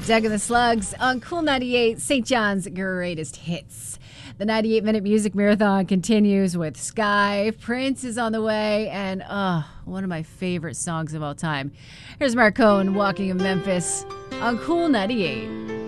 Doug and the Slugs on Cool 98, St. John's greatest hits. The 98-minute music marathon continues with Sky. Prince is on the way, and one of my favorite songs of all time. Here's Mark Cohn, Walking in Memphis on Cool 98.